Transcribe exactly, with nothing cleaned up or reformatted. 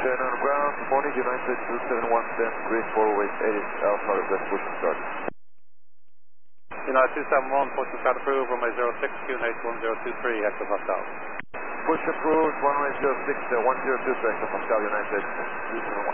Turn on ground, morning, United two seven one ten, green four west eighty, Alpha request push and start. United two seven one, push and start approved, runway zero six, Q N H one zero two three, hectopascal. Push approved, runway zero six, uh, one zero two three, hectopascal, United two seven one.